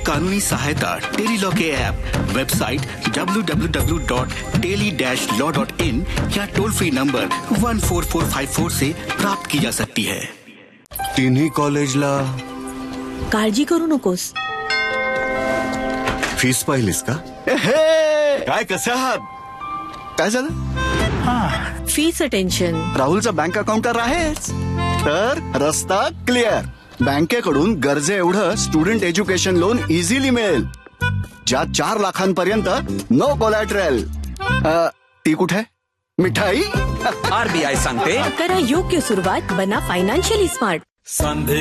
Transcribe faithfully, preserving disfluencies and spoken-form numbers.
कानूनी सहायता tele law K app, website W W W dot tele dash law dot in या toll free number one four four five four से प्राप्त की जा सकती है. तिन्ही कॉलेजला काळजी करू नकोस. फीस पाहिलीस का? काय कसे आहात? काय झालं? फीचं टेन्शन. राहुलचा बँक अकाउंटर आहेच तर रस्ता क्लिअर. बँकेकडून गरजे एवढं स्टुडंट एज्युकेशन लोन इझिली मिळेल, ज्यात चार लाखांपर्यंत नो कोलॅटरल. ती कुठे मिठाई? आरबीआय सांगते, करा योग्य सुरुवात, बना फायनान्शियली स्मार्ट.